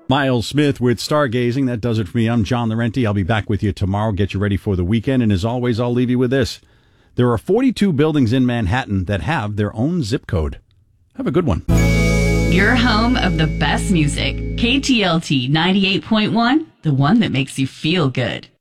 Miles Smith with Stargazing. That does it for me. I'm John Laurenti. I'll be back with you tomorrow. Get you ready for the weekend. And as always, I'll leave you with this. There are 42 buildings in Manhattan that have their own zip code. Have a good one. Your home of the best music. KTLT 98.1, the one that makes you feel good.